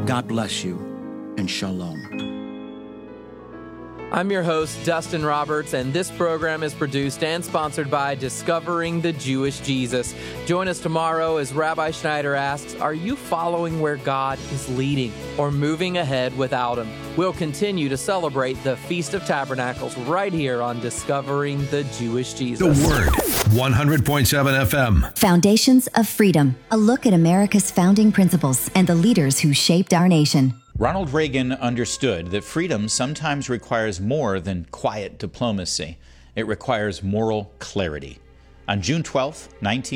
God bless you, and shalom. I'm your host, Dustin Roberts, and this program is produced and sponsored by Discovering the Jewish Jesus. Join us tomorrow as Rabbi Schneider asks, are you following where God is leading or moving ahead without Him? We'll continue to celebrate the Feast of Tabernacles right here on Discovering the Jewish Jesus. The Word, 100.7 FM. Foundations of Freedom, a look at America's founding principles and the leaders who shaped our nation. Ronald Reagan understood that freedom sometimes requires more than quiet diplomacy. It requires moral clarity. On June 12,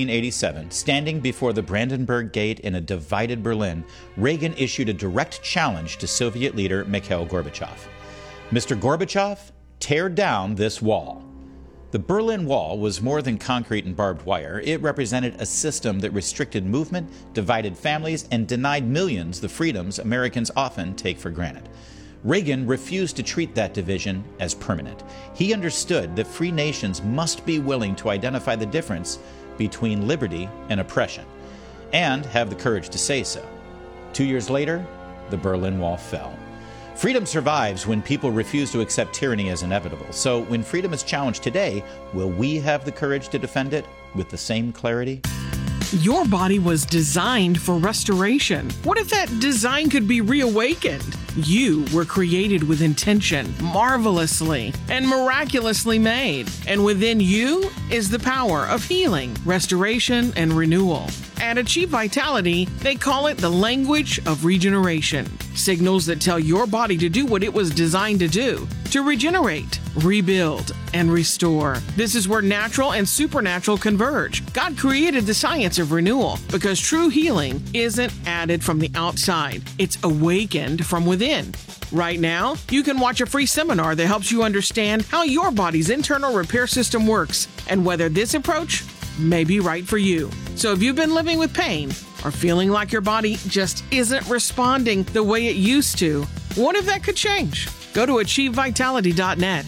1987, standing before the Brandenburg Gate in a divided Berlin, Reagan issued a direct challenge to Soviet leader Mikhail Gorbachev. Mr. Gorbachev, tear down this wall. The Berlin Wall was more than concrete and barbed wire. It represented a system that restricted movement, divided families, and denied millions the freedoms Americans often take for granted. Reagan refused to treat that division as permanent. He understood that free nations must be willing to identify the difference between liberty and oppression, and have the courage to say so. 2 years later, the Berlin Wall fell. Freedom survives when people refuse to accept tyranny as inevitable. So when freedom is challenged today, will we have the courage to defend it with the same clarity? Your body was designed for restoration. What if that design could be reawakened? You were created with intention, marvelously and miraculously made. And within you is the power of healing, restoration, and renewal. At Achieve Vitality, they call it the language of regeneration. Signals that tell your body to do what it was designed to do, to regenerate, rebuild, and restore. This is where natural and supernatural converge. God created the science of renewal because true healing isn't added from the outside. It's awakened from within. Right now, you can watch a free seminar that helps you understand how your body's internal repair system works and whether this approach may be right for you. So if you've been living with pain or feeling like your body just isn't responding the way it used to, what if that could change? Go to AchieveVitality.net.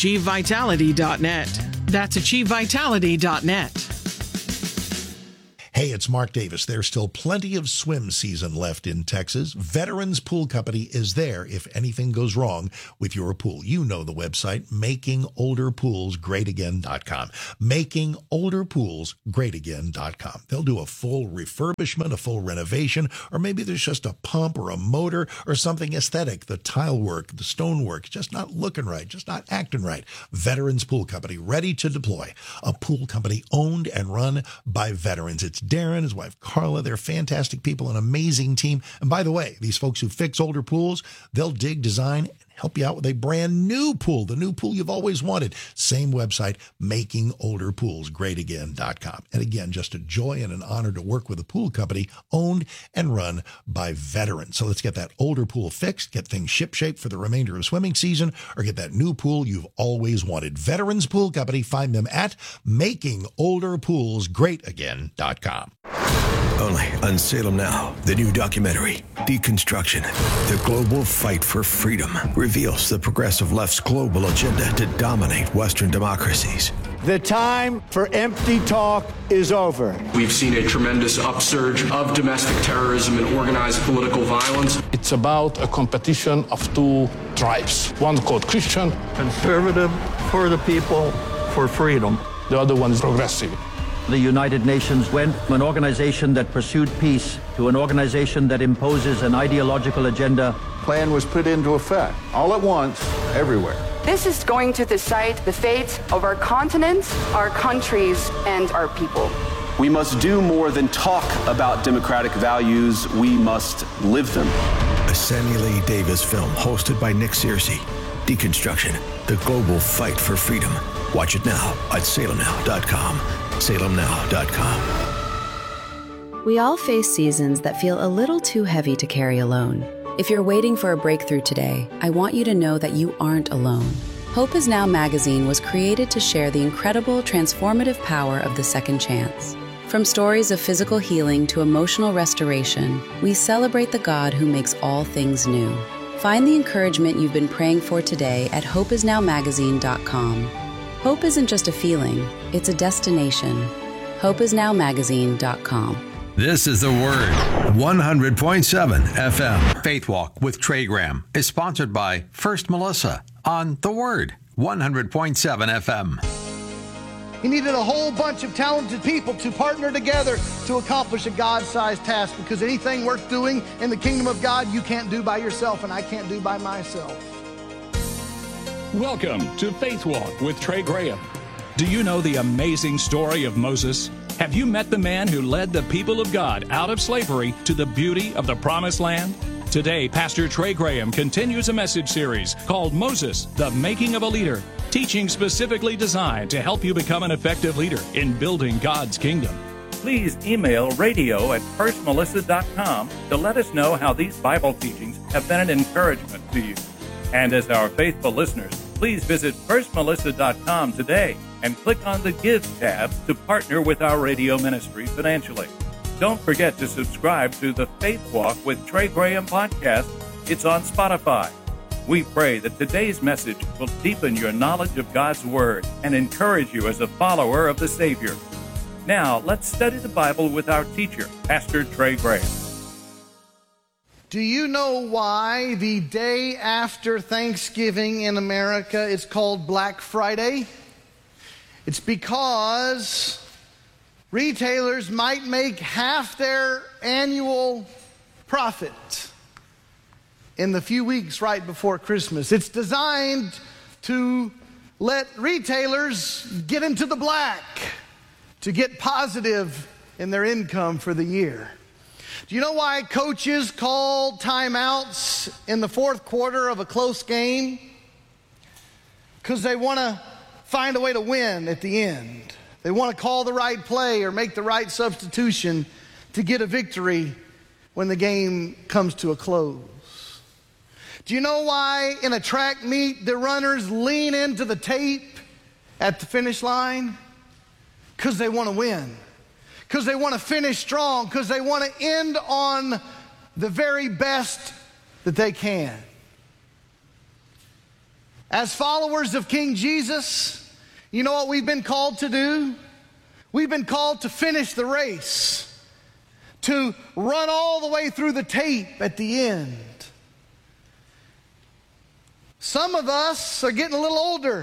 AchieveVitality.net. That's AchieveVitality.net. Hey, it's Mark Davis. There's still plenty of swim season left in Texas. Veterans Pool Company is there if anything goes wrong with your pool. You know the website, makingolderpoolsgreatagain.com. Makingolderpoolsgreatagain.com. They'll do a full refurbishment, a full renovation, or maybe there's just a pump or a motor or something aesthetic. The tile work, the stone work, just not looking right, just not acting right. Veterans Pool Company, ready to deploy. A pool company owned and run by veterans. It's Darren, his wife Carla. They're fantastic people, an amazing team. And by the way, these folks who fix older pools, they'll dig, design, and help you out with a brand new pool, the new pool you've always wanted. Same website, makingolderpoolsgreatagain.com. And again, just a joy and an honor to work with a pool company owned and run by veterans. So let's get that older pool fixed, get things shipshape for the remainder of swimming season, or get that new pool you've always wanted. Veterans Pool Company, find them at makingolderpoolsgreatagain.com. Only on Salem Now, the new documentary, Deconstruction, the global fight for freedom, reveals the progressive left's global agenda to dominate Western democracies. The time for empty talk is over. We've seen a tremendous upsurge of domestic terrorism and organized political violence. It's about a competition of two tribes. One called Christian. Conservative, for the people, for freedom. The other one is progressive. The United Nations went from an organization that pursued peace to an organization that imposes an ideological agenda. Plan was put into effect, all at once, everywhere. This is going to decide the fate of our continent, our countries, and our people. We must do more than talk about democratic values. We must live them. A Samuel A. Davis film hosted by Nick Searcy. Deconstruction, the global fight for freedom. Watch it now at salemnow.com. salemnow.com. We all face seasons that feel a little too heavy to carry alone. If you're waiting for a breakthrough today, I want you to know that you aren't alone. Hope Is Now magazine was created to share the incredible transformative power of the second chance. From stories of physical healing to emotional restoration, we celebrate the God who makes all things new. Find the encouragement you've been praying for today at hopeisnowmagazine.com. Hope isn't just a feeling, it's a destination. hopeisnowmagazine.com. This is The Word, 100.7 FM. Faith Walk with Trey Graham is sponsored by First Melissa on The Word, 100.7 FM. He needed a whole bunch of talented people to partner together to accomplish a God-sized task, because anything worth doing in the kingdom of God, you can't do by yourself, and I can't do by myself. Welcome to Faith Walk with Trey Graham. Do you know the amazing story of Moses? Have you met the man who led the people of God out of slavery to the beauty of the Promised Land? Today, Pastor Trey Graham continues a message series called Moses, the Making of a Leader, teaching specifically designed to help you become an effective leader in building God's kingdom. Please email radio@firstmelissa.com to let us know how these Bible teachings have been an encouragement to you. And as our faithful listeners, please visit firstmelissa.com today and click on the Give tab to partner with our radio ministry financially. Don't forget to subscribe to the Faith Walk with Trey Graham podcast. It's on Spotify. We pray that today's message will deepen your knowledge of God's Word and encourage you as a follower of the Savior. Now, let's study the Bible with our teacher, Pastor Trey Graham. Do you know why the day after Thanksgiving in America is called Black Friday? It's because retailers might make half their annual profit in the few weeks right before Christmas. It's designed to let retailers get into the black, to get positive in their income for the year. Do you know why coaches call timeouts in the fourth quarter of a close game? Because they want to find a way to win at the end. They want to call the right play or make the right substitution to get a victory when the game comes to a close. Do you know why in a track meet the runners lean into the tape at the finish line? Because they want to win. Because they want to finish strong. Because they want to end on the very best that they can. As followers of King Jesus, you know what we've been called to do? We've been called to finish the race, to run all the way through the tape at the end. Some of us are getting a little older.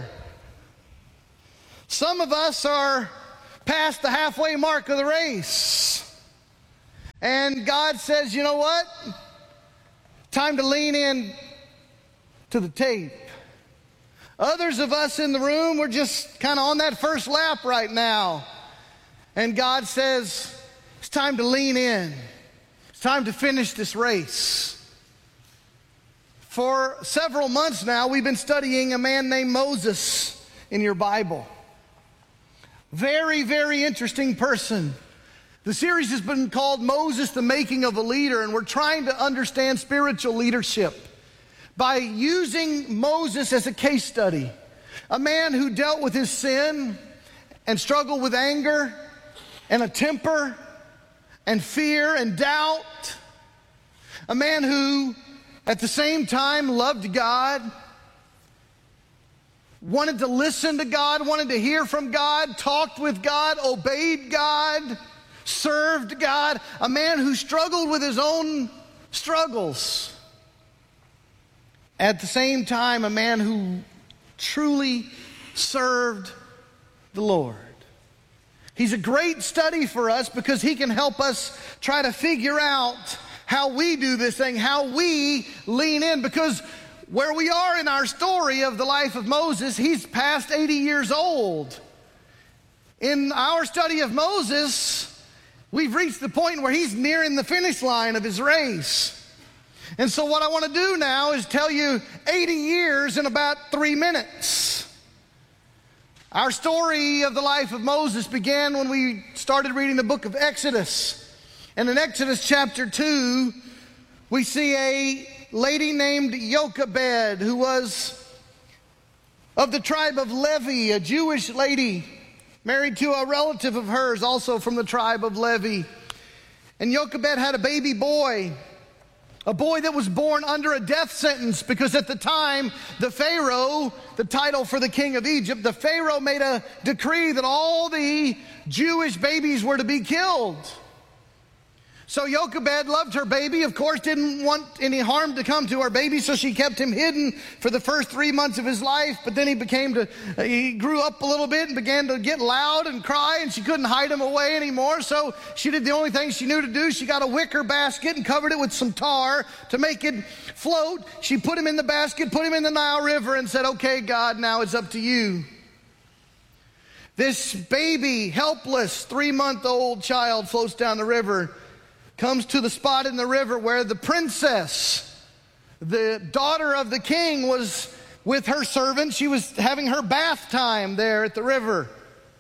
Some of us are past the halfway mark of the race. And God says, you know what? Time to lean in to the tape. Others of us in the room, we're just kind of on that first lap right now. And God says, it's time to lean in. It's time to finish this race. For several months now, we've been studying a man named Moses in your Bible. Very, very interesting person. The series has been called Moses, the Making of a Leader, and we're trying to understand spiritual leadership by using Moses as a case study. A man who dealt with his sin and struggled with anger and a temper and fear and doubt. A man who at the same time loved God, wanted to listen to God, wanted to hear from God, talked with God, obeyed God, served God. A man who struggled with his own struggles. At the same time, a man who truly served the Lord. He's a great study for us because he can help us try to figure out how we do this thing, how we lean in. Because where we are in our story of the life of Moses, he's past 80 years old. In our study of Moses, we've reached the point where he's nearing the finish line of his race. And so what I want to do now is tell you 80 years in about 3 minutes. Our story of the life of Moses began when we started reading the book of Exodus. And in Exodus chapter 2, we see a lady named Jochebed, who was of the tribe of Levi, a Jewish lady married to a relative of hers, also from the tribe of Levi. And Jochebed had a baby boy. A boy that was born under a death sentence, because at the time, the Pharaoh, the title for the king of Egypt, the Pharaoh made a decree that all the Jewish babies were to be killed. So Jochebed loved her baby, of course, didn't want any harm to come to her baby, so she kept him hidden for the first 3 months of his life. But then he grew up a little bit and began to get loud and cry, and she couldn't hide him away anymore. So she did the only thing she knew to do. She got a wicker basket and covered it with some tar to make it float. She put him in the basket, put him in the Nile River, and said, "Okay, God, now it's up to you." This baby, helpless, 3-month-old child floats down the river, comes to the spot in the river where the princess, the daughter of the king, was with her servant. She was having her bath time there at the river.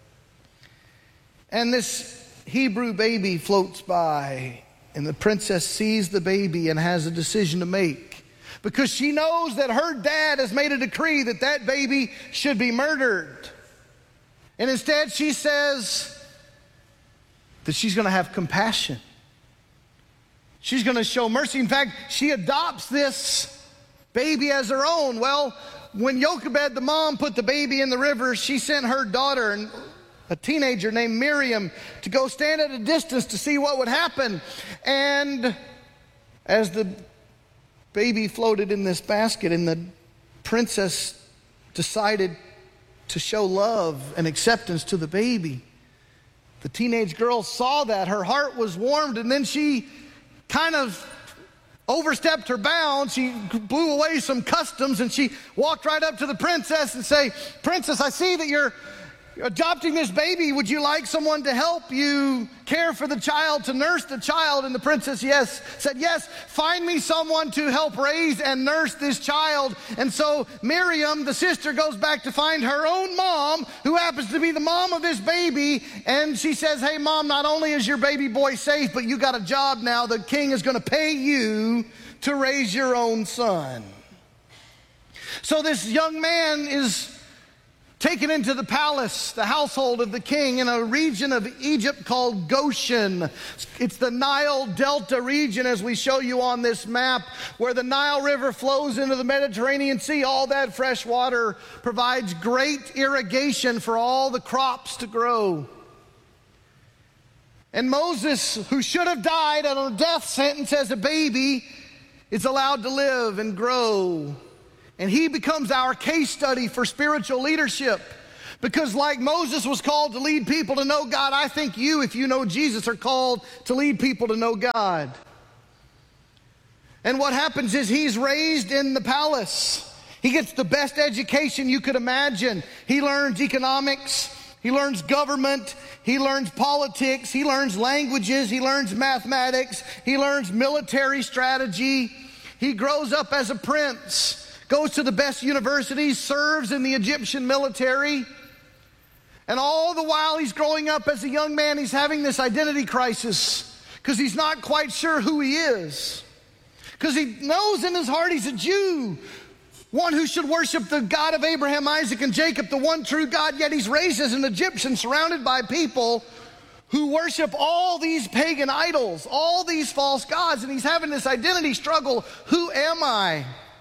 And this Hebrew baby floats by, and the princess sees the baby and has a decision to make, because she knows that her dad has made a decree that that baby should be murdered. And instead she says that she's going to have compassion. She's going to show mercy. In fact, she adopts this baby as her own. Well, when Jochebed, the mom, put the baby in the river, she sent her daughter, a teenager named Miriam, to go stand at a distance to see what would happen. And as the baby floated in this basket and the princess decided to show love and acceptance to the baby, the teenage girl saw that. Her heart was warmed, and then she kind of overstepped her bounds. She blew away some customs, and she walked right up to the princess and say, "Princess, I see that you're adopting this baby. Would you like someone to help you care for the child, to nurse the child?" And the princess said, "Yes, find me someone to help raise and nurse this child." And so Miriam, the sister, goes back to find her own mom, who happens to be the mom of this baby. And she says, "Hey, Mom, not only is your baby boy safe, but you got a job now. The king is going to pay you to raise your own son." So this young man is taken into the palace, the household of the king, in a region of Egypt called Goshen. It's the Nile Delta region, as we show you on this map, where the Nile River flows into the Mediterranean Sea. All that fresh water provides great irrigation for all the crops to grow. And Moses, who should have died on a death sentence as a baby, is allowed to live and grow. And he becomes our case study for spiritual leadership. Because like Moses was called to lead people to know God, I think you, if you know Jesus, are called to lead people to know God. And what happens is he's raised in the palace. He gets the best education you could imagine. He learns economics, he learns government, he learns politics, he learns languages, he learns mathematics, he learns military strategy. He grows up as a prince, goes to the best universities, serves in the Egyptian military. And all the while he's growing up as a young man, he's having this identity crisis because he's not quite sure who he is. Because he knows in his heart he's a Jew, one who should worship the God of Abraham, Isaac, and Jacob, the one true God, yet he's raised as an Egyptian surrounded by people who worship all these pagan idols, all these false gods, and he's having this identity struggle. Who am I?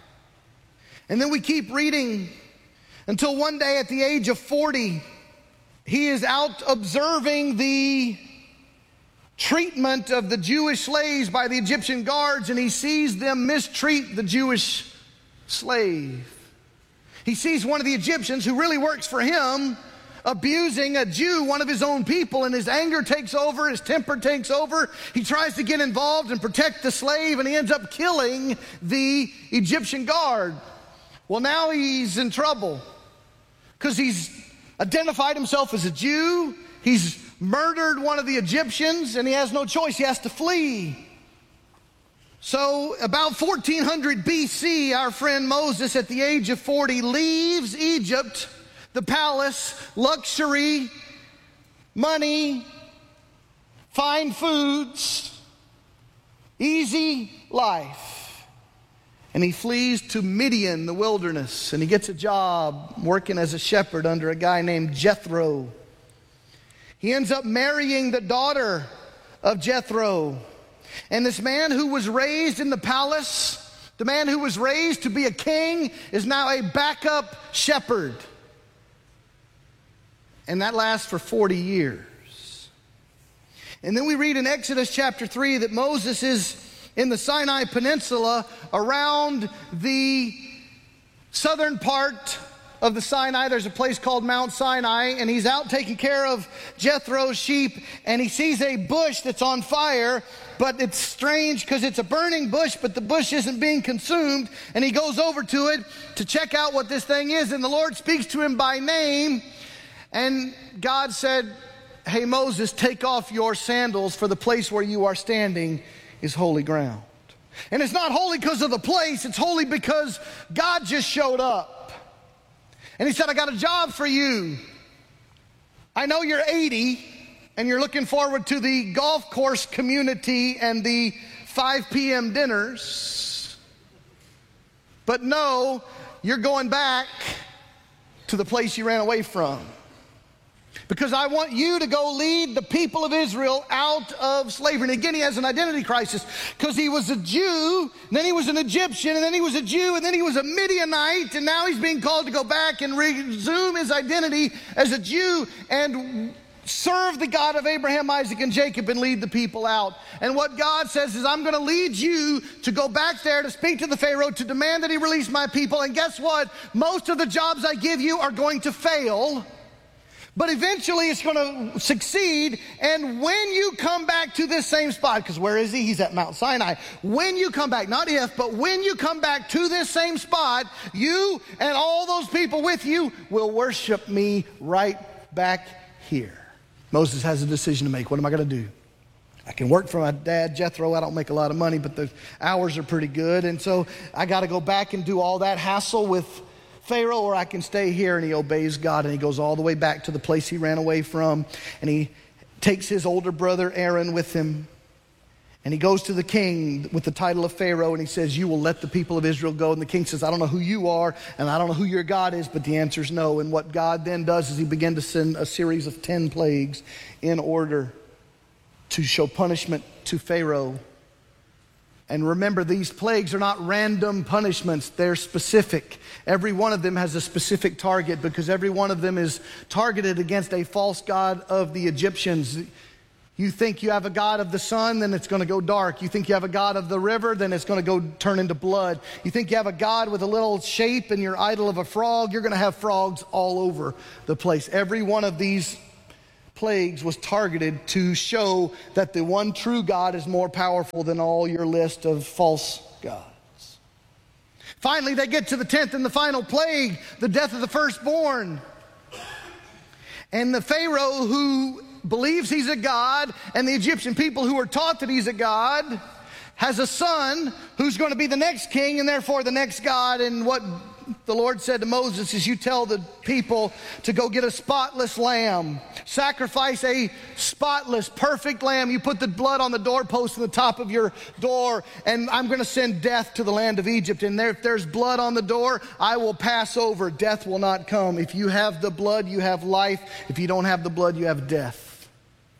And then we keep reading until one day at the age of 40, he is out observing the treatment of the Jewish slaves by the Egyptian guards, and he sees them mistreat the Jewish slave. He sees one of the Egyptians who really works for him abusing a Jew, one of his own people, and his anger takes over, his temper takes over. He tries to get involved and protect the slave, and he ends up killing the Egyptian guard. Well, now he's in trouble because he's identified himself as a Jew. He's murdered one of the Egyptians, and he has no choice. He has to flee. So about 1400 BC, our friend Moses, at the age of 40, leaves Egypt, the palace, luxury, money, fine foods, easy life. And he flees to Midian, the wilderness, and he gets a job working as a shepherd under a guy named Jethro. He ends up marrying the daughter of Jethro. And this man who was raised in the palace, the man who was raised to be a king, is now a backup shepherd. And that lasts for 40 years. And then we read in Exodus chapter 3 that Moses is in the Sinai Peninsula around the southern part of the Sinai. There's a place called Mount Sinai, and he's out taking care of Jethro's sheep, and he sees a bush that's on fire, but it's strange because it's a burning bush, but the bush isn't being consumed, and he goes over to it to check out what this thing is, and the Lord speaks to him by name, and God said, "Hey Moses, take off your sandals, for the place where you are standing is holy ground." And it's not holy because of the place, it's holy because God just showed up. And he said, "I got a job for you. I know you're 80 and you're looking forward to the golf course community and the 5 p.m. dinners. But no, you're going back to the place you ran away from. Because I want you to go lead the people of Israel out of slavery." And again, he has an identity crisis because he was a Jew, then he was an Egyptian, and then he was a Jew, and then he was a Midianite, and now he's being called to go back and resume his identity as a Jew and serve the God of Abraham, Isaac, and Jacob and lead the people out. And what God says is, "I'm going to lead you to go back there to speak to the Pharaoh, to demand that he release my people. And guess what? Most of the jobs I give you are going to fail. But eventually it's going to succeed, and when you come back to this same spot," because where is he? He's at Mount Sinai. "When you come back, not if, but when you come back to this same spot, you and all those people with you will worship me right back here." Moses has a decision to make. What am I going to do? I can work for my dad, Jethro. I don't make a lot of money, but the hours are pretty good. And so I got to go back and do all that hassle with Pharaoh, or I can stay here. And he obeys God, and he goes all the way back to the place he ran away from, and he takes his older brother Aaron with him, and he goes to the king with the title of Pharaoh, and he says, "You will let the people of Israel go." And the king says, "I don't know who you are, and I don't know who your God is," but the answer is no. And what God then does is he began to send a series of 10 plagues in order to show punishment to Pharaoh. And remember, these plagues are not random punishments. They're specific. Every one of them has a specific target, because every one of them is targeted against a false god of the Egyptians. You think you have a god of the sun, then it's going to go dark. You think you have a god of the river, then it's going to go turn into blood. You think you have a god with a little shape and your idol of a frog, you're going to have frogs all over the place. Every one of these plagues was targeted to show that the one true God is more powerful than all your list of false gods. Finally, they get to the 10th and the final plague, the death of the firstborn. And the Pharaoh, who believes he's a god, and the Egyptian people who are taught that he's a god, has a son who's going to be the next king and therefore the next god. And what the Lord said to Moses is, "You tell the people to go get a spotless lamb. Sacrifice a spotless, perfect lamb. You put the blood on the doorpost on the top of your door, and I'm going to send death to the land of Egypt. And if there's blood on the door, I will pass over. Death will not come. If you have the blood, you have life. If you don't have the blood, you have death."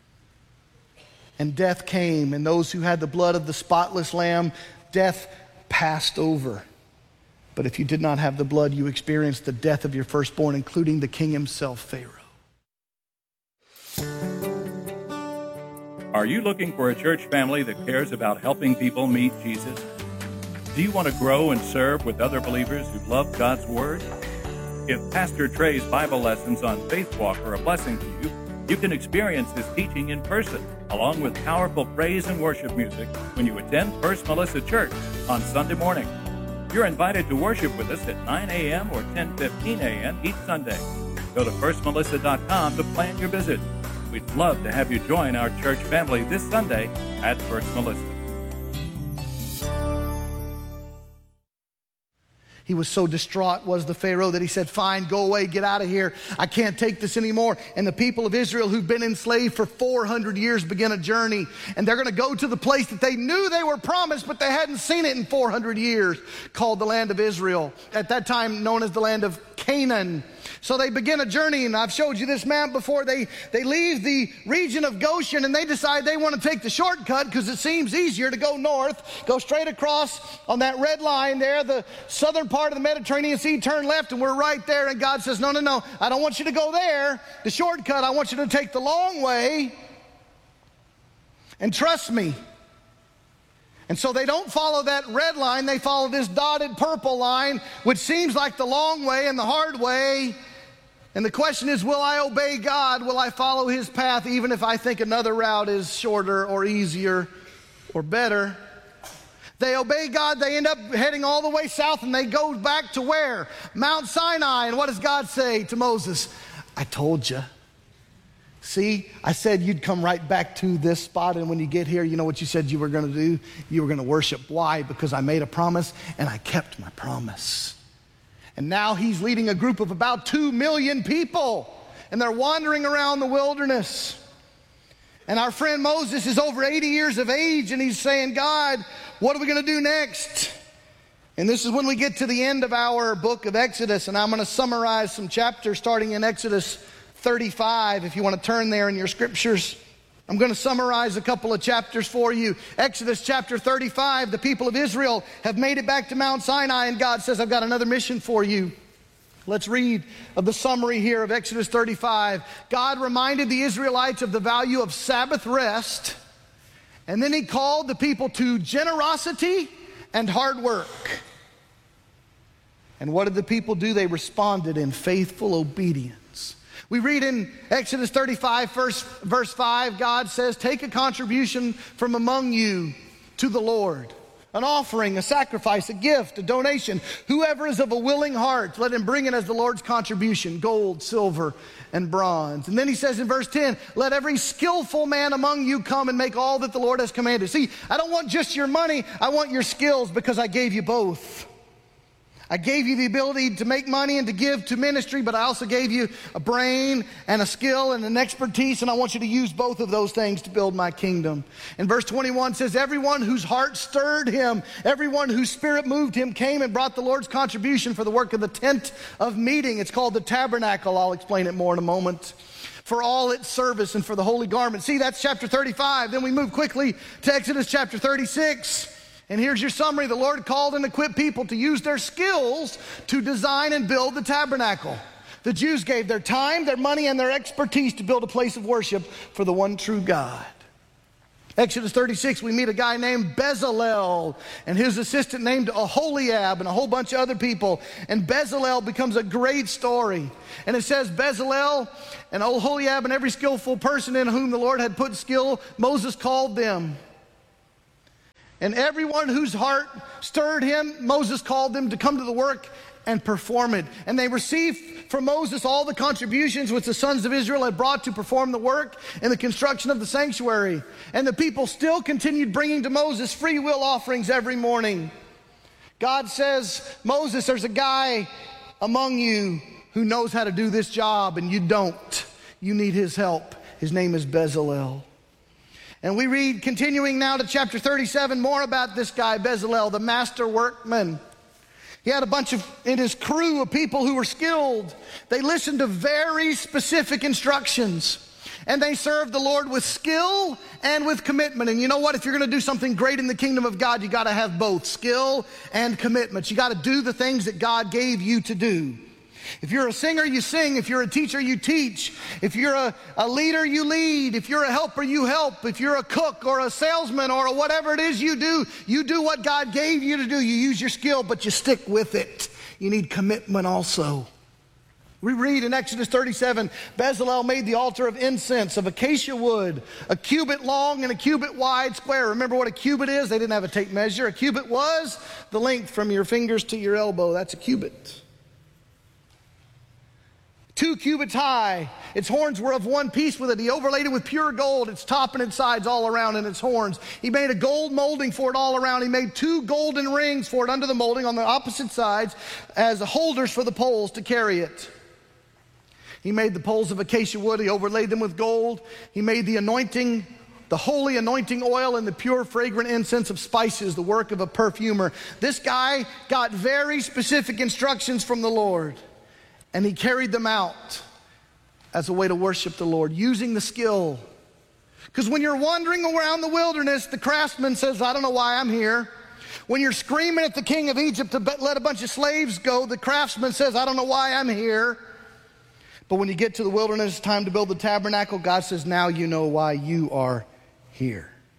And death came, and those who had the blood of the spotless lamb, death passed over. But if you did not have the blood, you experienced the death of your firstborn, including the king himself, Pharaoh. Are you looking for a church family that cares about helping people meet Jesus? Do you want to grow and serve with other believers who love God's Word? If Pastor Trey's Bible lessons on Faith Walk are a blessing to you, you can experience his teaching in person, along with powerful praise and worship music when you attend First Melissa Church on Sunday morning. You're invited to worship with us at 9 a.m. or 10:15 a.m. each Sunday. Go to firstmelissa.com to plan your visit. We'd love to have you join our church family this Sunday at First Melissa. He was so distraught, was the Pharaoh, that he said, "Fine, go away, get out of here. I can't take this anymore." And the people of Israel, who've been enslaved for 400 years, begin a journey. And they're going to go to the place that they knew they were promised, but they hadn't seen it in 400 years, called the land of Israel. At that time, known as the land of Canaan. So they begin a journey, and I've showed you this map before. They leave the region of Goshen, and they decide they want to take the shortcut because it seems easier to go north, go straight across on that red line there, the southern part of the Mediterranean Sea, turn left, and we're right there. And God says, no, I don't want you to go there, the shortcut. I want you to take the long way And trust me. And so they don't follow that red line, they follow this dotted purple line, which seems like the long way and the hard way. And the question is, will I obey God? Will I follow his path even if I think another route is shorter or easier or better? They obey God, they end up heading all the way south, and they go back to where? Mount Sinai. And what does God say to Moses? I told you. See, I said you'd come right back to this spot, and when you get here, you know what you said you were going to do? You were going to worship. Why? Because I made a promise, and I kept my promise. And now he's leading a group of about 2 million people, and they're wandering around the wilderness. And our friend Moses is over 80 years of age, and he's saying, God, what are we going to do next? And this is when we get to the end of our book of Exodus, and I'm going to summarize some chapters starting in Exodus 35, if you want to turn there in your scriptures. I'm going to summarize a couple of chapters for you. Exodus chapter 35, the people of Israel have made it back to Mount Sinai, and God says, I've got another mission for you. Let's read of the summary here of Exodus 35. God reminded the Israelites of the value of Sabbath rest, and then he called the people to generosity and hard work. And what did the people do? They responded in faithful obedience. We read in Exodus 35, verse 5, God says, take a contribution from among you to the Lord. An offering, a sacrifice, a gift, a donation. Whoever is of a willing heart, let him bring it as the Lord's contribution, gold, silver, and bronze. And then he says in verse 10, let every skillful man among you come and make all that the Lord has commanded. See, I don't want just your money, I want your skills, because I gave you both. I gave you the ability to make money and to give to ministry, but I also gave you a brain and a skill and an expertise, and I want you to use both of those things to build my kingdom. And verse 21 says, everyone whose heart stirred him, everyone whose spirit moved him, came and brought the Lord's contribution for the work of the tent of meeting. It's called the tabernacle. I'll explain it more in a moment. For all its service and for the holy garment. See, that's chapter 35. Then we move quickly to Exodus chapter 36. And here's your summary. The Lord called and equipped people to use their skills to design and build the tabernacle. The Jews gave their time, their money, and their expertise to build a place of worship for the one true God. Exodus 36, we meet a guy named Bezalel and his assistant named Aholiab and a whole bunch of other people. And Bezalel becomes a great story. And it says Bezalel and Aholiab and every skillful person in whom the Lord had put skill, Moses called them. And everyone whose heart stirred him, Moses called them to come to the work and perform it. And they received from Moses all the contributions which the sons of Israel had brought to perform the work in the construction of the sanctuary. And the people still continued bringing to Moses free will offerings every morning. God says, Moses, there's a guy among you who knows how to do this job, and you don't. You need his help. His name is Bezalel. And we read, continuing now to chapter 37, more about this guy, Bezalel, the master workman. He had a bunch in his crew of people who were skilled. They listened to very specific instructions. And they served the Lord with skill and with commitment. And you know what? If you're going to do something great in the kingdom of God, you got to have both skill and commitment. You got to do the things that God gave you to do. If you're a singer, you sing. If you're a teacher, you teach. If you're a leader, you lead. If you're a helper, you help. If you're a cook or a salesman or whatever it is you do what God gave you to do. You use your skill, but you stick with it. You need commitment also. We read in Exodus 37, Bezalel made the altar of incense of acacia wood, a cubit long and a cubit wide square. Remember what a cubit is? They didn't have a tape measure. A cubit was the length from your fingers to your elbow. That's a cubit. 2 cubits high. Its horns were of one piece with it. He overlaid it with pure gold, its top and its sides all around, and its horns. He made a gold molding for it all around. He made 2 golden rings for it under the molding on the opposite sides as holders for the poles to carry it. He made the poles of acacia wood. He overlaid them with gold. He made the anointing, the holy anointing oil, and the pure fragrant incense of spices, the work of a perfumer. This guy got very specific instructions from the Lord. And he carried them out as a way to worship the Lord, using the skill. Because when you're wandering around the wilderness, the craftsman says, I don't know why I'm here. When you're screaming at the king of Egypt to let a bunch of slaves go, the craftsman says, I don't know why I'm here. But when you get to the wilderness, it's time to build the tabernacle, God says, now you know why you are here.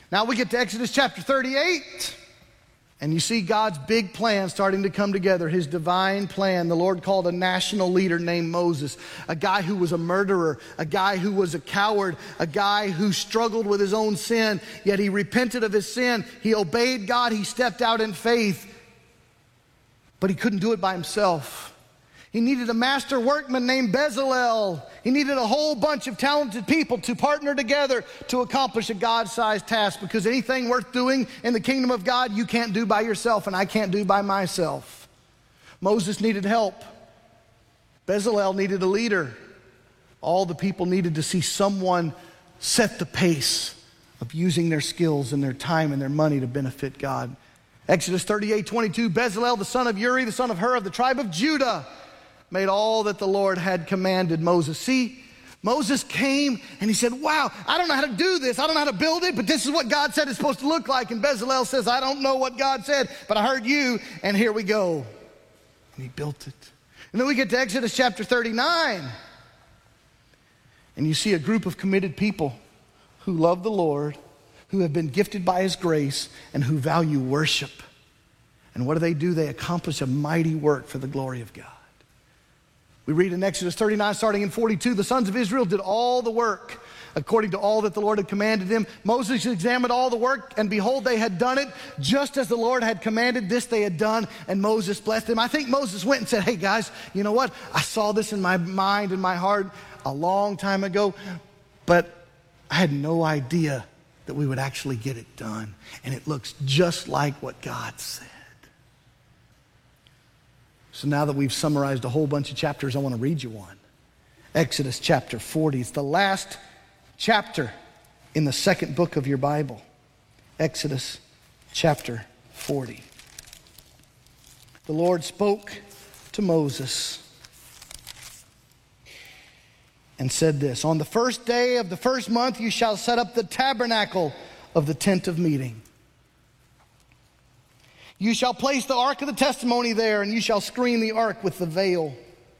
Now we get to Exodus chapter 38, and you see God's big plan starting to come together, his divine plan. The Lord called a national leader named Moses, a guy who was a murderer, a guy who was a coward, a guy who struggled with his own sin, yet he repented of his sin. He obeyed God. He stepped out in faith, but he couldn't do it by himself. He needed a master workman named Bezalel. He needed a whole bunch of talented people to partner together to accomplish a God-sized task, because anything worth doing in the kingdom of God, you can't do by yourself, and I can't do by myself. Moses needed help. Bezalel needed a leader. All the people needed to see someone set the pace of using their skills and their time and their money to benefit God. Exodus 38:22, Bezalel, the son of Uri, the son of Hur, of the tribe of Judah, made all that the Lord had commanded Moses. See, Moses came and he said, wow, I don't know how to do this. I don't know how to build it, but this is what God said it's supposed to look like. And Bezalel says, I don't know what God said, but I heard you, and here we go. And he built it. And then we get to Exodus chapter 39. And you see a group of committed people who love the Lord, who have been gifted by his grace, and who value worship. And what do? They accomplish a mighty work for the glory of God. We read in Exodus 39, starting in 42, the sons of Israel did all the work according to all that the Lord had commanded them. Moses examined all the work, and behold, they had done it just as the Lord had commanded. This they had done, and Moses blessed them. I think Moses went and said, hey guys, you know what? I saw this in my mind and my heart a long time ago, but I had no idea that we would actually get it done. And it looks just like what God said. So now that we've summarized a whole bunch of chapters, I want to read you one. Exodus chapter 40. It's the last chapter in the second book of your Bible. Exodus chapter 40. The Lord spoke to Moses and said this, on the first day of the first month you shall set up the tabernacle of the tent of meeting. You shall place the ark of the testimony there, and you shall screen the ark with the veil.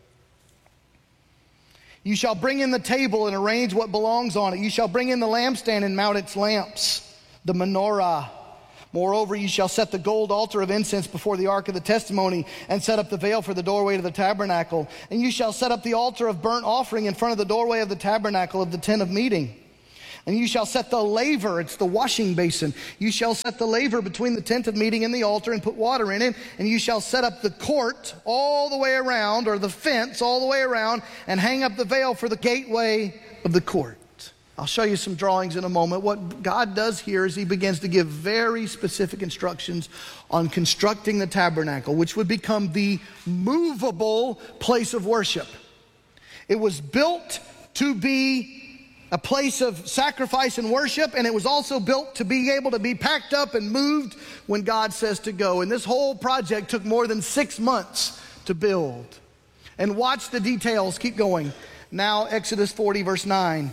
You shall bring in the table and arrange what belongs on it. You shall bring in the lampstand and mount its lamps, the menorah. Moreover, you shall set the gold altar of incense before the ark of the testimony, and set up the veil for the doorway to the tabernacle. And you shall set up the altar of burnt offering in front of the doorway of the tabernacle of the tent of meeting. And you shall set the laver, it's the washing basin. You shall set the laver between the tent of meeting and the altar and put water in it. And you shall set up the court all the way around, or the fence all the way around, and hang up the veil for the gateway of the court. I'll show you some drawings in a moment. What God does here is he begins to give very specific instructions on constructing the tabernacle, which would become the movable place of worship. It was built to be a place of sacrifice and worship, and it was also built to be able to be packed up and moved when God says to go. And this whole project took more than 6 months to build. And watch the details. Keep going. Now, Exodus 40, verse 9.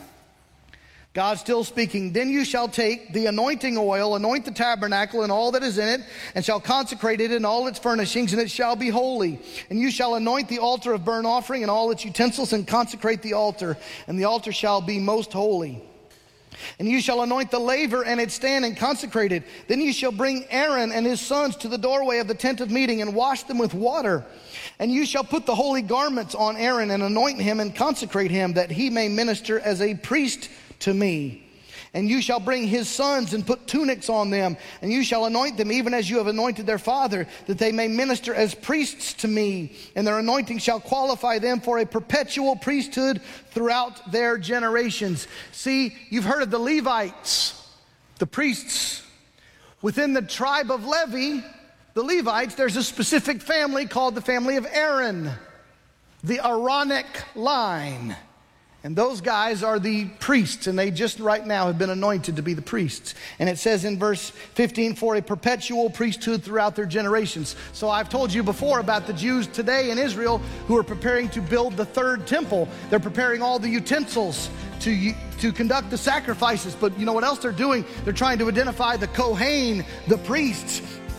God still speaking, then you shall take the anointing oil, anoint the tabernacle and all that is in it, and shall consecrate it in all its furnishings, and it shall be holy. And you shall anoint the altar of burnt offering and all its utensils, and consecrate the altar, and the altar shall be most holy. And you shall anoint the laver and its stand and consecrate it. Then you shall bring Aaron and his sons to the doorway of the tent of meeting and wash them with water. And you shall put the holy garments on Aaron and anoint him and consecrate him, that he may minister as a priest to me. And you shall bring his sons and put tunics on them, and you shall anoint them even as you have anointed their father, that they may minister as priests to me. And their anointing shall qualify them for a perpetual priesthood throughout their generations. See, you've heard of the Levites, the priests. Within the tribe of Levi, the Levites, there's a specific family called the family of Aaron, the Aaronic line. And those guys are the priests, and they just right now have been anointed to be the priests. And it says in verse 15, for a perpetual priesthood throughout their generations. So I've told you before about the Jews today in Israel who are preparing to build the third temple. They're preparing all the utensils to conduct the sacrifices. But you know what else they're doing? They're trying to identify the Kohen, the priests.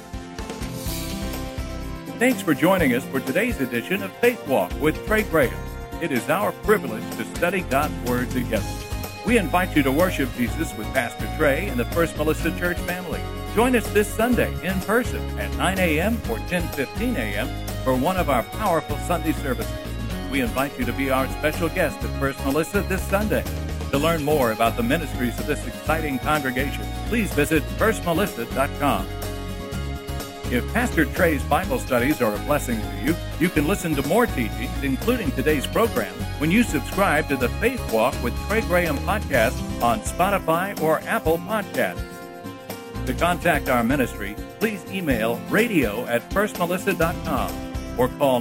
Thanks for joining us for today's edition of Faith Walk with Trey Graham. It is our privilege to study God's Word together. We invite you to worship Jesus with Pastor Trey and the First Melissa Church family. Join us this Sunday in person at 9 a.m. or 10:15 a.m. for one of our powerful Sunday services. We invite you to be our special guest at First Melissa this Sunday. To learn more about the ministries of this exciting congregation, please visit firstmelissa.com. If Pastor Trey's Bible studies are a blessing to you, you can listen to more teachings, including today's program, when you subscribe to the Faith Walk with Trey Graham podcast on Spotify or Apple Podcasts. To contact our ministry, please email radio@firstmelissa.com or call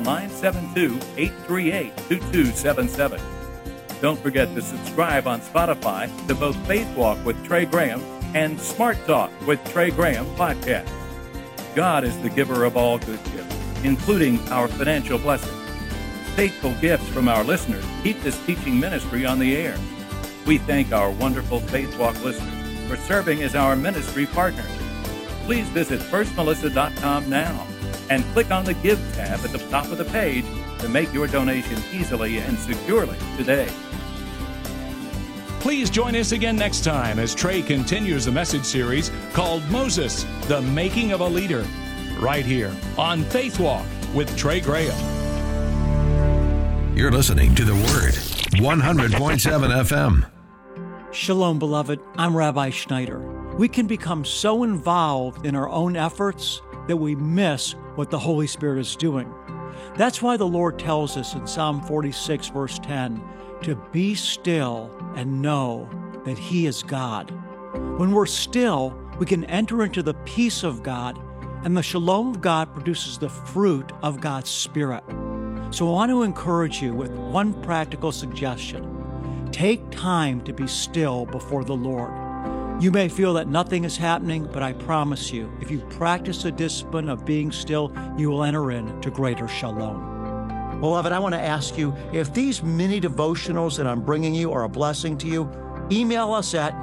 972-838-2277. Don't forget to subscribe on Spotify to both Faith Walk with Trey Graham and Smart Talk with Trey Graham podcast. God is the giver of all good gifts, including our financial blessings. Faithful gifts from our listeners keep this teaching ministry on the air. We thank our wonderful Faith Walk listeners for serving as our ministry partners. Please visit firstmelissa.com now and click on the Give tab at the top of the page to make your donation easily and securely today. Please join us again next time as Trey continues the message series called Moses, the Making of a Leader, right here on Faith Walk with Trey Graham. You're listening to The Word, 100.7 FM. Shalom, beloved. I'm Rabbi Schneider. We can become so involved in our own efforts that we miss what the Holy Spirit is doing. That's why the Lord tells us in Psalm 46, verse 10, to be still and know that He is God. When we're still, we can enter into the peace of God, and the shalom of God produces the fruit of God's Spirit. So I want to encourage you with one practical suggestion. Take time to be still before the Lord. You may feel that nothing is happening, but I promise you, if you practice the discipline of being still, you will enter into greater shalom. Beloved, I want to ask you, if these mini devotionals that I'm bringing you are a blessing to you, email us at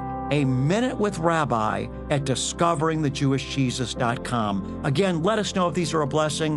aminutewithrabbi@discoveringthejewishjesus.com. Again, let us know if these are a blessing.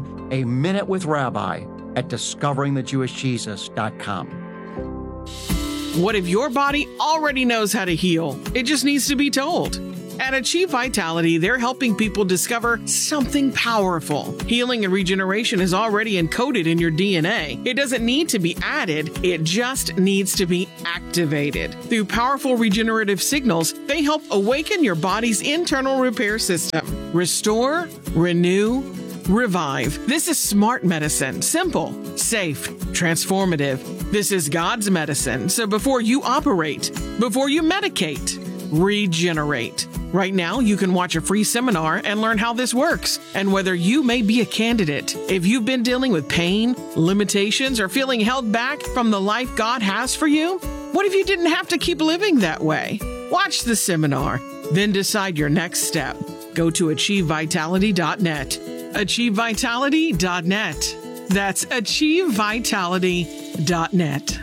aminutewithrabbi@discoveringthejewishjesus.com. What if your body already knows how to heal? It just needs to be told. At Achieve Vitality, they're helping people discover something powerful. Healing and regeneration is already encoded in your DNA. It doesn't need to be added, it just needs to be activated. Through powerful regenerative signals, they help awaken your body's internal repair system. Restore, renew, revive. This is smart medicine. Simple, safe, transformative. This is God's medicine. So before you operate, before you medicate, regenerate. Right now, you can watch a free seminar and learn how this works and whether you may be a candidate. If you've been dealing with pain, limitations, or feeling held back from the life God has for you, what if you didn't have to keep living that way? Watch the seminar, then decide your next step. Go to achievevitality.net. achievevitality.net. That's achievevitality.net.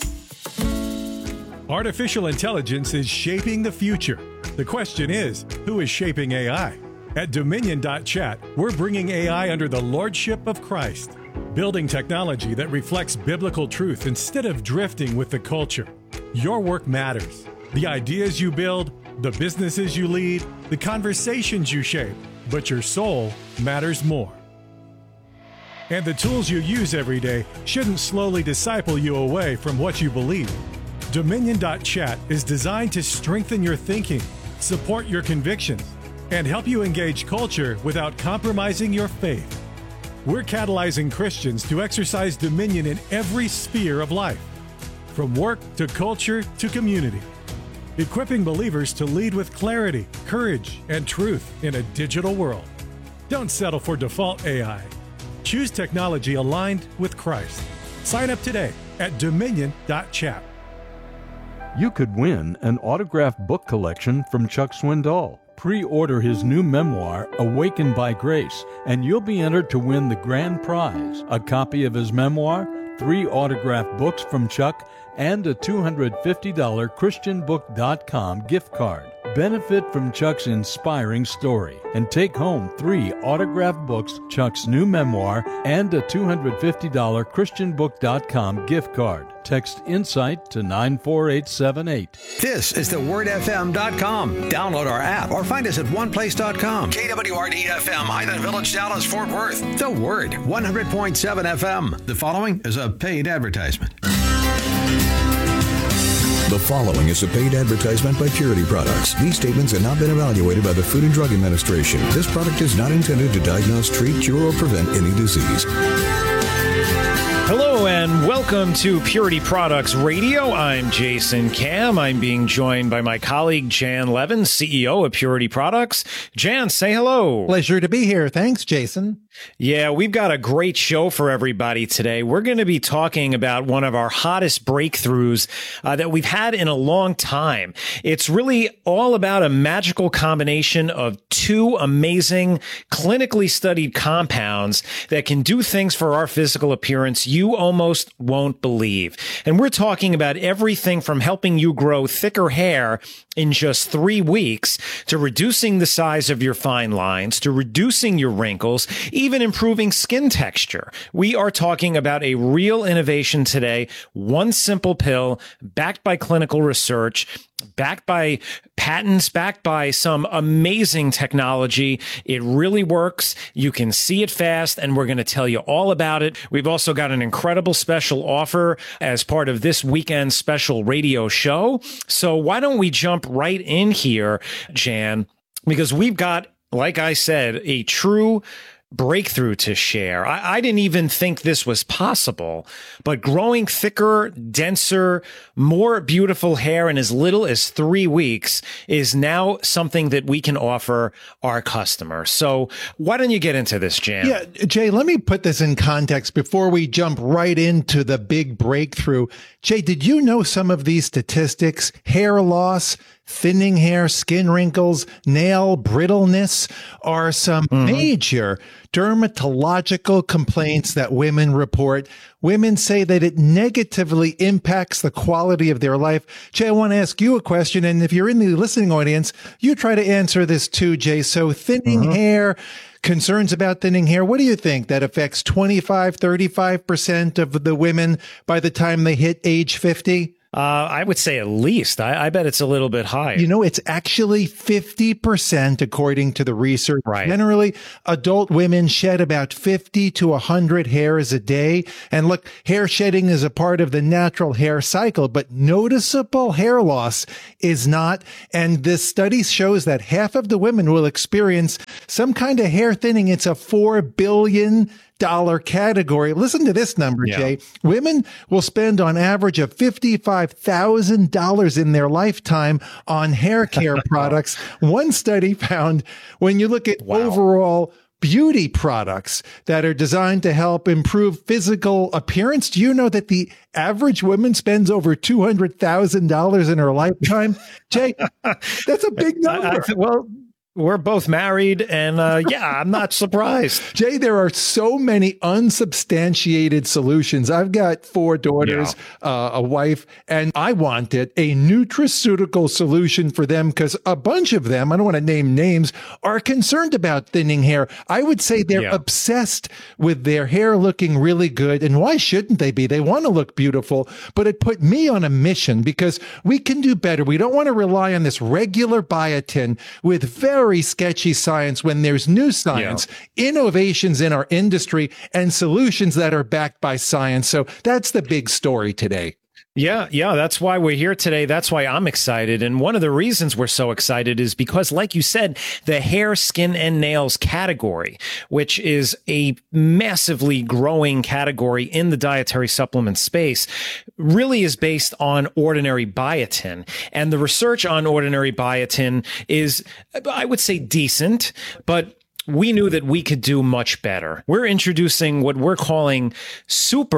Artificial intelligence is shaping the future. The question is, who is shaping AI? At Dominion.chat, we're bringing AI under the lordship of Christ, building technology that reflects biblical truth instead of drifting with the culture. Your work matters. The ideas you build, the businesses you lead, the conversations you shape, but your soul matters more. And the tools you use every day shouldn't slowly disciple you away from what you believe. Dominion.chat is designed to strengthen your thinking, support your convictions, and help you engage culture without compromising your faith. We're catalyzing Christians to exercise dominion in every sphere of life, from work to culture to community, equipping believers to lead with clarity, courage, and truth in a digital world. Don't settle for default AI. Choose technology aligned with Christ. Sign up today at Dominion.chat. You could win an autographed book collection from Chuck Swindoll. Pre-order his new memoir, Awakened by Grace, and you'll be entered to win the grand prize, a copy of his memoir, 3 autographed books from Chuck, and a $250 ChristianBook.com gift card. Benefit from Chuck's inspiring story and take home 3 autographed books, Chuck's new memoir, and a $250 ChristianBook.com gift card. Text INSIGHT to 94878. This is thewordfm.com. Download our app or find us at oneplace.com. KWRD-FM, Highland Village, Dallas, Fort Worth. The Word, 100.7 FM. The following is a paid advertisement. The following is a paid advertisement by Purity Products. These statements have not been evaluated by the Food and Drug Administration. This product is not intended to diagnose, treat, cure, or prevent any disease. Hello and welcome to Purity Products Radio. I'm Jason Cam. I'm being joined by my colleague Jan Levin, CEO of Purity Products. Jan, say hello. Pleasure to be here. Thanks, Jason. Yeah, we've got a great show for everybody today. We're going to be talking about one of our hottest breakthroughs that we've had in a long time. It's really all about a magical combination of 2 amazing clinically studied compounds that can do things for our physical appearance you almost won't believe. And we're talking about everything from helping you grow thicker hair in just 3 weeks to reducing the size of your fine lines, to reducing your wrinkles, even improving skin texture. We are talking about a real innovation today, one simple pill backed by clinical research, backed by patents, backed by some amazing technology. It really works. You can see it fast, and we're going to tell you all about it. We've also got an incredible special offer as part of this weekend's special radio show. So why don't we jump right in here, Jan, because we've got, like I said, a true breakthrough to share. I didn't even think this was possible, but growing thicker, denser, more beautiful hair in as little as 3 weeks is now something that we can offer our customers. So why don't you get into this, Jan? Yeah, Jay, let me put this in context before we jump right into the big breakthrough. Jay, did you know some of these statistics? Hair loss, thinning hair, skin wrinkles, nail brittleness are some major dermatological complaints that women report. Women say that it negatively impacts the quality of their life. Jay, I want to ask you a question, and if you're in the listening audience, you try to answer this too, Jay. So thinning hair, concerns about thinning hair, what do you think? That affects 25, 35% of the women by the time they hit age 50? I would say at least. I bet it's a little bit higher. You know, it's actually 50% according to the research. Right. Generally, adult women shed about 50 to 100 hairs a day. And look, hair shedding is a part of the natural hair cycle, but noticeable hair loss is not. And this study shows that half of the women will experience some kind of hair thinning. It's a $4 billion category. Listen to this number, Jay. Women will spend on average of $55,000 in their lifetime on hair care products. One study found when you look at overall beauty products that are designed to help improve physical appearance, do you know that the average woman spends over $200,000 in her lifetime? Jay, that's a big number. We're both married, and I'm not surprised. Jay, there are so many unsubstantiated solutions. I've got 4 daughters, a wife, and I wanted a nutraceutical solution for them because a bunch of them, I don't want to name names, are concerned about thinning hair. I would say they're obsessed with their hair looking really good, and why shouldn't they be? They want to look beautiful, but it put me on a mission because we can do better. We don't want to rely on this regular biotin with very sketchy science when there's new science, innovations in our industry, and solutions that are backed by science. So that's the big story today. Yeah, that's why we're here today. That's why I'm excited. And one of the reasons we're so excited is because, like you said, the hair, skin, and nails category, which is a massively growing category in the dietary supplement space, really is based on ordinary biotin. And the research on ordinary biotin is, I would say, decent, but we knew that we could do much better. We're introducing what we're calling super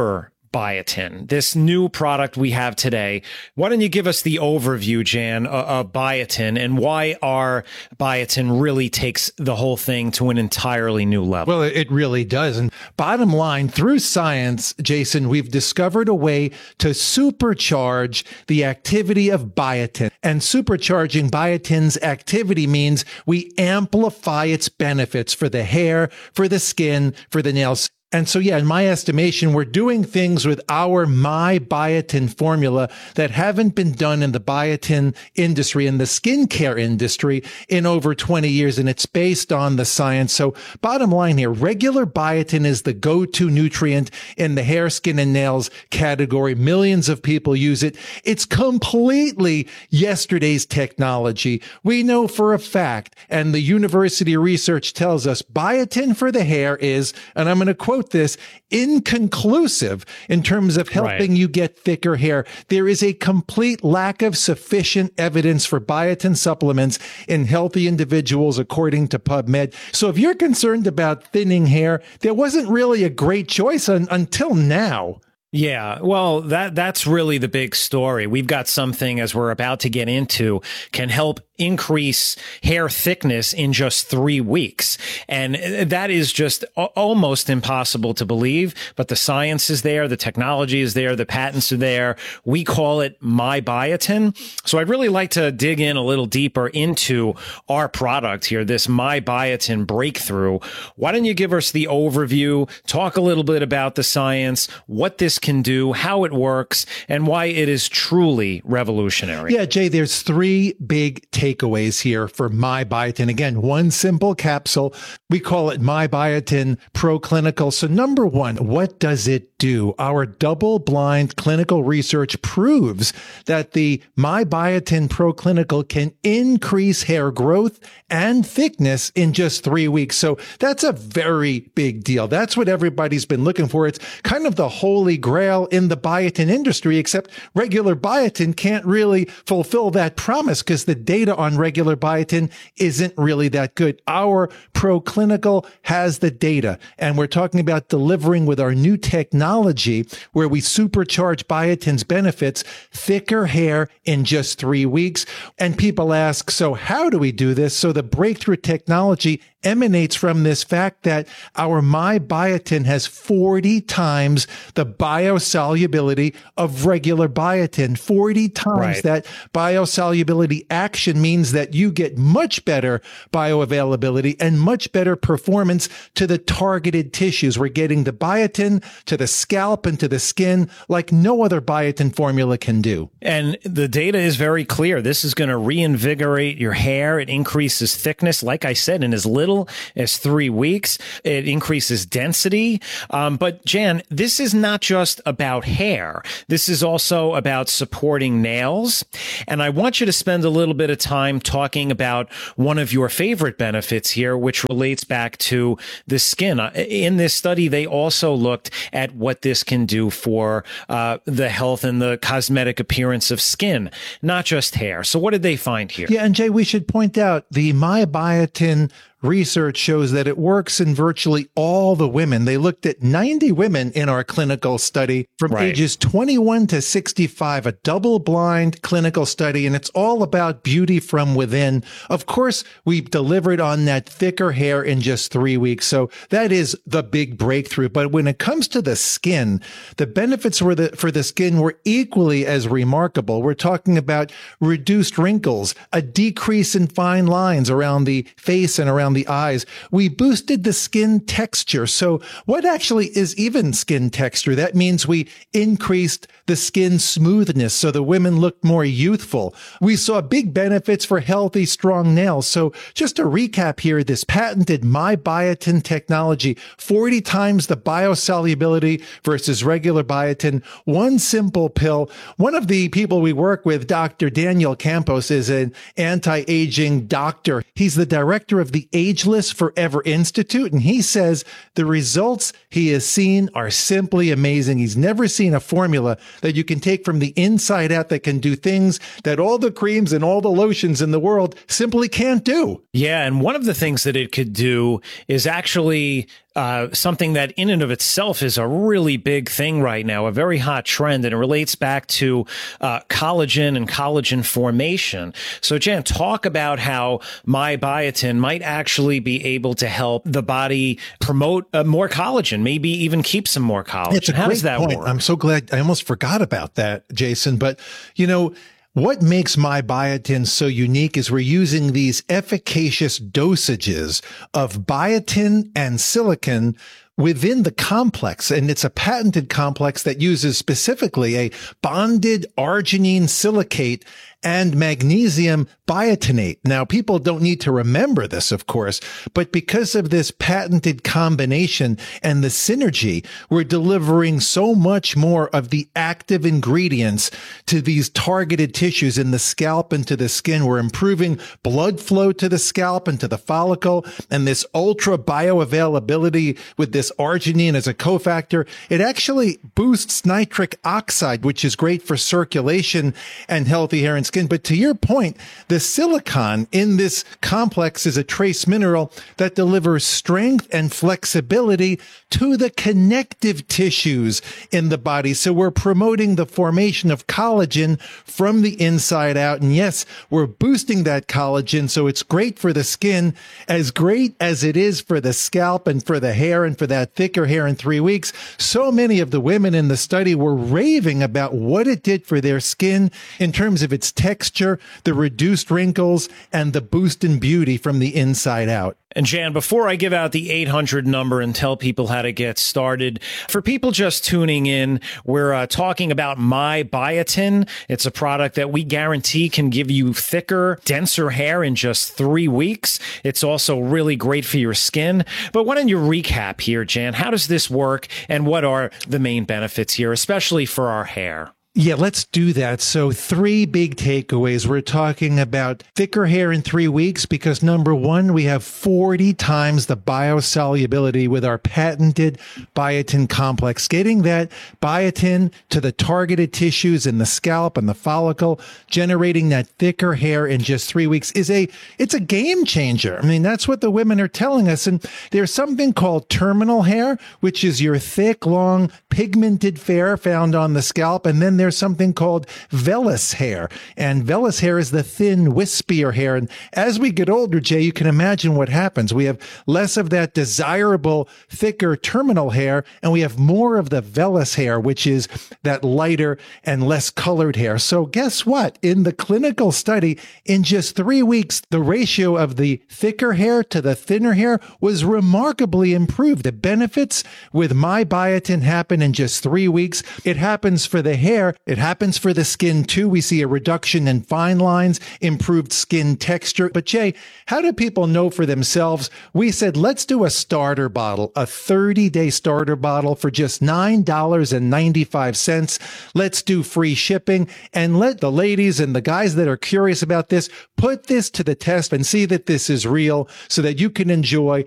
biotin, this new product we have today. Why don't you give us the overview, Jan, of biotin and why our biotin really takes the whole thing to an entirely new level? Well, it really does. And bottom line, through science, Jason, we've discovered a way to supercharge the activity of biotin. And supercharging biotin's activity means we amplify its benefits for the hair, for the skin, for the nails. And so, yeah, in my estimation, we're doing things with our My Biotin formula that haven't been done in the biotin industry, in the skincare industry, in over 20 years. And it's based on the science. So bottom line here, regular biotin is the go-to nutrient in the hair, skin, and nails category. Millions of people use it. It's completely yesterday's technology. We know for a fact, and the university research tells us, biotin for the hair is, and I'm going to quote this, inconclusive in terms of helping you get thicker hair. There is a complete lack of sufficient evidence for biotin supplements in healthy individuals, according to PubMed. So if you're concerned about thinning hair, there wasn't really a great choice until now. Yeah, well, that's really the big story. We've got something, as we're about to get into, can help increase hair thickness in just 3 weeks. And that is just almost impossible to believe, but the science is there, the technology is there, the patents are there. We call it My Biotin. So I'd really like to dig in a little deeper into our product here, this My Biotin breakthrough. Why don't you give us the overview, talk a little bit about the science, what this can do, how it works, and why it is truly revolutionary. Yeah, Jay, there's 3 big takeaways here for My Biotin. Again, one simple capsule. We call it My Biotin Pro Clinical. So number 1, what does it do? Our double-blind clinical research proves that the My Biotin Pro Clinical can increase hair growth and thickness in just 3 weeks. So that's a very big deal. That's what everybody's been looking for. It's kind of the holy grail in the biotin industry, except regular biotin can't really fulfill that promise because the data on regular biotin isn't really that good. Our Pro Clinical has the data, and we're talking about delivering with our new technology where we supercharge biotin's benefits, thicker hair in just 3 weeks. And people ask, so how do we do this? So the breakthrough technology emanates from this fact that our My Biotin has 40 times the biosolubility of regular biotin. 40 times that biosolubility action means that you get much better bioavailability and much better performance to the targeted tissues. We're getting the biotin to the scalp and to the skin like no other biotin formula can do. And the data is very clear. This is going to reinvigorate your hair. It increases thickness, like I said, in as little as 3 weeks. It increases density. But Jan, this is not just about hair. This is also about supporting nails. And I want you to spend a little bit of time talking about one of your favorite benefits here, which relates back to the skin. In this study, they also looked at what this can do for the health and the cosmetic appearance of skin, not just hair. So what did they find here? Yeah, and Jay, we should point out the My Biotin research shows that it works in virtually all the women. They looked at 90 women in our clinical study from ages 21 to 65, a double-blind clinical study, and it's all about beauty from within. Of course, we delivered on that thicker hair in just 3 weeks, so that is the big breakthrough. But when it comes to the skin, the benefits for the skin were equally as remarkable. We're talking about reduced wrinkles, a decrease in fine lines around the face and around the eyes. We boosted the skin texture. So what actually is even skin texture? That means we increased the skin smoothness so the women looked more youthful. We saw big benefits for healthy, strong nails. So just to recap here, this patented My Biotin technology, 40 times the biosolubility versus regular biotin, one simple pill. One of the people we work with, Dr. Daniel Campos, is an anti-aging doctor. He's the director of the Ageless Forever Institute, and he says the results he has seen are simply amazing. He's never seen a formula that you can take from the inside out that can do things that all the creams and all the lotions in the world simply can't do. Yeah, and one of the things that it could do is actually something that in and of itself is a really big thing right now, a very hot trend, and it relates back to collagen and collagen formation. So, Jan, talk about how MyBiotin might actually be able to help the body promote more collagen, maybe even keep some more collagen. It's a How great does that point. work? I'm so glad. I almost forgot about that, Jason. But, you know, what makes MyBiotin so unique is we're using these efficacious dosages of biotin and silicon within the complex. And it's a patented complex that uses specifically a bonded arginine silicate and magnesium biotinate. Now, people don't need to remember this, of course, but because of this patented combination and the synergy, we're delivering so much more of the active ingredients to these targeted tissues in the scalp and to the skin. We're improving blood flow to the scalp and to the follicle, and this ultra bioavailability with this arginine as a cofactor. It actually boosts nitric oxide, which is great for circulation and healthy hair and skin. But to your point, the silicon in this complex is a trace mineral that delivers strength and flexibility to the connective tissues in the body. So we're promoting the formation of collagen from the inside out. And yes, we're boosting that collagen. So it's great for the skin, as great as it is for the scalp and for the hair and for that thicker hair in 3 weeks. So many of the women in the study were raving about what it did for their skin in terms of its texture, the reduced wrinkles, and the boost in beauty from the inside out. And Jan, before I give out the 800 number and tell people how to get started, for people just tuning in, we're talking about MyBiotin. It's a product that we guarantee can give you thicker, denser hair in just 3 weeks. It's also really great for your skin. But why don't you recap here, Jan? How does this work, and what are the main benefits here, especially for our hair? Yeah, let's do that. So 3 big takeaways. We're talking about thicker hair in 3 weeks because, number one, we have 40 times the biosolubility with our patented biotin complex. Getting that biotin to the targeted tissues in the scalp and the follicle, generating that thicker hair in just 3 weeks it's a game changer. I mean, that's what the women are telling us. And there's something called terminal hair, which is your thick, long, pigmented hair found on the scalp. And then there's something called vellus hair. And vellus hair is the thin, wispier hair. And as we get older, Jay, you can imagine what happens. We have less of that desirable, thicker terminal hair, and we have more of the vellus hair, which is that lighter and less colored hair. So guess what? In the clinical study, in just 3 weeks, the ratio of the thicker hair to the thinner hair was remarkably improved. The benefits with MyBiotin happen in just 3 weeks. It happens for the hair. It happens for the skin too. We see a reduction in fine lines, improved skin texture. But Jay, how do people know for themselves? We said, let's do a starter bottle, a 30-day starter bottle for just $9.95. Let's do free shipping, and let the ladies and the guys that are curious about this put this to the test and see that this is real so that you can enjoy